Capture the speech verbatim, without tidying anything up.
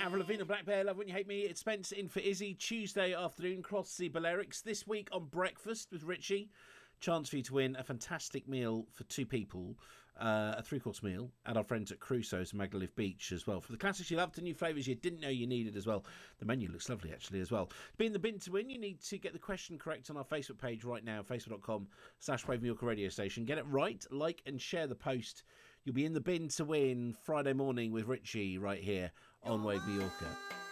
Avril Lavigne, Black Bear, Love When You Hate Me. It's Spence in for Izzy. Tuesday afternoon, Cross the Balearics. This week on Breakfast with Richie. Chance for you to win a fantastic meal for two people, uh, a three-course meal, at our friends at Crusoe's and Magaluf Beach as well. For the classics you loved and new flavours you didn't know you needed as well. The menu looks lovely, actually, as well. To be in the bin to win, you need to get the question correct on our Facebook page right now, facebook.com slash Brave Mallorca radio station. Get it right, like and share the post. You'll be in the bin to win Friday morning with Richie right here on Wave Mallorca.